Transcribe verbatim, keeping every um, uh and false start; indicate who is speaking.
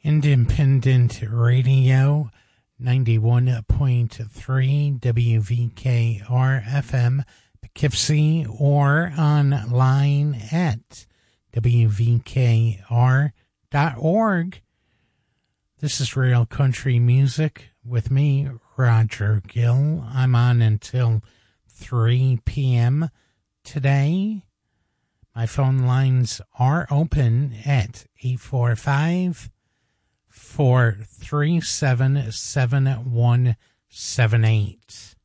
Speaker 1: Independent Radio, ninety-one point three W V K R F M, Poughkeepsie, or online at W V K R dot org. This is Real Country Music with me, Roger Gill. I'm on until three p.m. today. My phone lines are open at eight four five, four three seven, seven one seven eight.